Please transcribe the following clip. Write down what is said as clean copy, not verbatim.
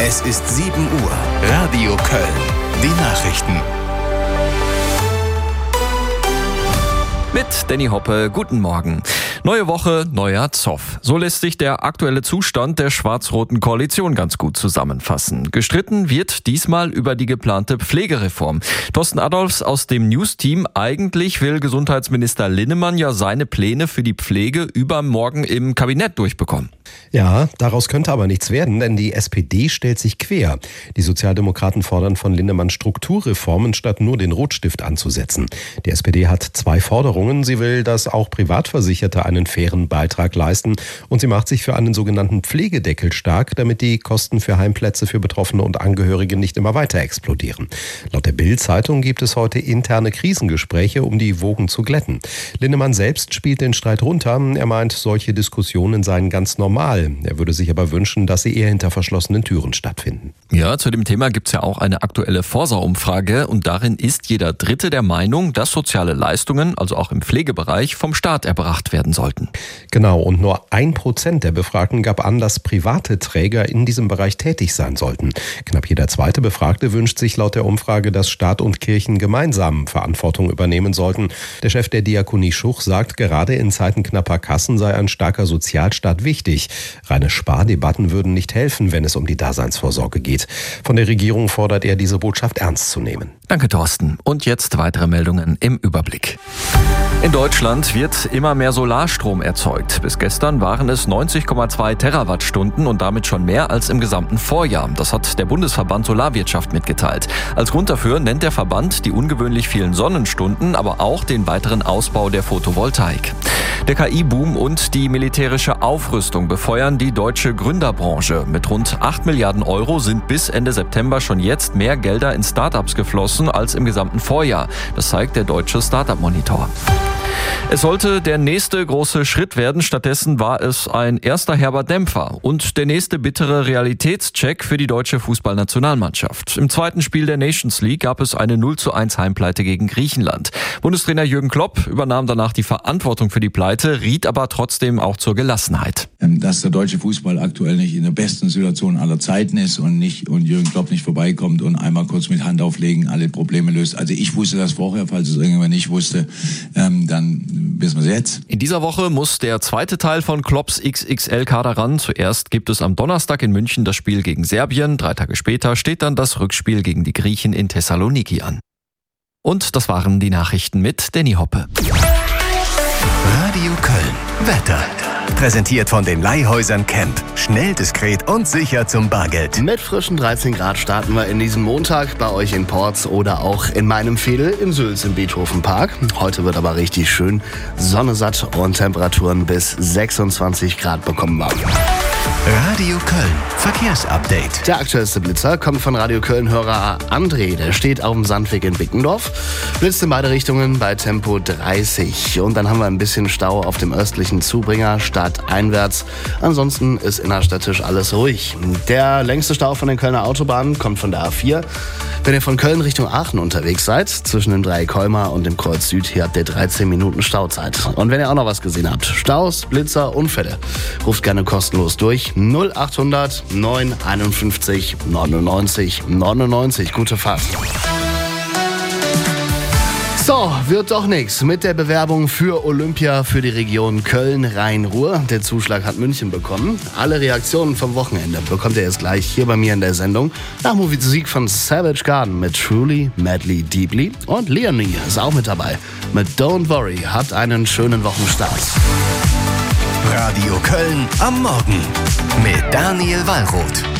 Es ist 7 Uhr. Radio Köln. Die Nachrichten. Mit Danny Hoppe, guten Morgen. Neue Woche, neuer Zoff. So lässt sich der aktuelle Zustand der schwarz-roten Koalition ganz gut zusammenfassen. Gestritten wird diesmal über die geplante Pflegereform. Thorsten Adolphs aus dem News-Team. Eigentlich will Gesundheitsminister Linnemann ja seine Pläne für die Pflege übermorgen im Kabinett durchbekommen. Ja, daraus könnte aber nichts werden, denn die SPD stellt sich quer. Die Sozialdemokraten fordern von Linnemann Strukturreformen, statt nur den Rotstift anzusetzen. Die SPD hat 2 Forderungen. Sie will, dass auch Privatversicherte einen fairen Beitrag leisten, und sie macht sich für einen sogenannten Pflegedeckel stark, damit die Kosten für Heimplätze für Betroffene und Angehörige nicht immer weiter explodieren. Laut der Bild-Zeitung gibt es heute interne Krisengespräche, um die Wogen zu glätten. Linnemann selbst spielt den Streit runter. Er meint, solche Diskussionen seien ganz normal. Er würde sich aber wünschen, dass sie eher hinter verschlossenen Türen stattfinden. Ja, zu dem Thema gibt es ja auch eine aktuelle Forsa-Umfrage, und darin ist jeder Dritte der Meinung, dass soziale Leistungen, also auch im Pflegebereich, vom Staat erbracht werden sollten. Genau, und nur 1% der Befragten gab an, dass private Träger in diesem Bereich tätig sein sollten. Knapp jeder zweite Befragte wünscht sich laut der Umfrage, dass Staat und Kirchen gemeinsam Verantwortung übernehmen sollten. Der Chef der Diakonie Schuch sagt, gerade in Zeiten knapper Kassen sei ein starker Sozialstaat wichtig. Reine Spardebatten würden nicht helfen, wenn es um die Daseinsvorsorge geht. Von der Regierung fordert er, diese Botschaft ernst zu nehmen. Danke, Thorsten. Und jetzt weitere Meldungen im Überblick. In Deutschland wird immer mehr Solarstrom erzeugt. Bis gestern waren es 90,2 Terawattstunden und damit schon mehr als im gesamten Vorjahr. Das hat der Bundesverband Solarwirtschaft mitgeteilt. Als Grund dafür nennt der Verband die ungewöhnlich vielen Sonnenstunden, aber auch den weiteren Ausbau der Photovoltaik. Der KI-Boom und die militärische Aufrüstung befeuern die deutsche Gründerbranche. Mit rund 8 Milliarden Euro sind bis Ende September schon jetzt mehr Gelder in Startups geflossen als im gesamten Vorjahr. Das zeigt der deutsche Startup-Monitor. Es sollte der nächste große Schritt werden, stattdessen war es ein erster herber Dämpfer und der nächste bittere Realitätscheck für die deutsche Fußballnationalmannschaft. Im zweiten Spiel der Nations League gab es eine 0:1 Heimpleite gegen Griechenland. Bundestrainer Jürgen Klopp übernahm danach die Verantwortung für die Pleite, riet aber trotzdem auch zur Gelassenheit. Dass der deutsche Fußball aktuell nicht in der besten Situation aller Zeiten ist und Jürgen Klopp nicht vorbeikommt und einmal kurz mit Hand auflegen alle Probleme löst. Also ich wusste das vorher, falls es irgendjemand nicht wusste, dann wissen wir es jetzt. In dieser Woche muss der zweite Teil von Klopps XXL-Kader ran. Zuerst gibt es am Donnerstag in München das Spiel gegen Serbien. 3 Tage später steht dann das Rückspiel gegen die Griechen in Thessaloniki an. Und das waren die Nachrichten mit Danny Hoppe. Radio Köln. Wetter. Präsentiert von den Leihhäusern Camp. Schnell, diskret und sicher zum Bargeld. Mit frischen 13 Grad starten wir in diesem Montag bei euch in Porz oder auch in meinem Veedel in Sülz im Beethovenpark. Heute wird aber richtig schön. Sonne satt und Temperaturen bis 26 Grad bekommen wir. Radio Köln. Verkehrsupdate. Der aktuellste Blitzer kommt von Radio Köln-Hörer André. Der steht auf dem Sandweg in Bickendorf. Blitzt in beide Richtungen bei Tempo 30. Und dann haben wir ein bisschen Stau auf dem östlichen Zubringer stadteinwärts. Ansonsten ist innerstädtisch alles ruhig. Der längste Stau von den Kölner Autobahnen kommt von der A4. Wenn ihr von Köln Richtung Aachen unterwegs seid, zwischen dem Dreieck Colmar und dem Kreuz Süd, hier habt ihr 13 Minuten Stauzeit. Und wenn ihr auch noch was gesehen habt, Staus, Blitzer, Unfälle, ruft gerne kostenlos durch 0800 951 99 99. Gute Fahrt. So, wird doch nichts mit der Bewerbung für Olympia für die Region Köln-Rhein-Ruhr. Der Zuschlag hat München bekommen. Alle Reaktionen vom Wochenende bekommt ihr jetzt gleich hier bei mir in der Sendung. Nach Musik von Savage Garden mit Truly, Madly, Deeply. Und Leonie ist auch mit dabei mit Don't Worry. Habt einen schönen Wochenstart. Radio Köln am Morgen mit Daniel Wallroth.